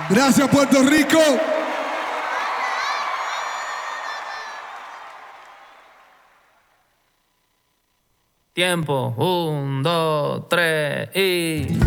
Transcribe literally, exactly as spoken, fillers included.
Gracias, Puerto Rico. Tiempo, un, dos, tres y...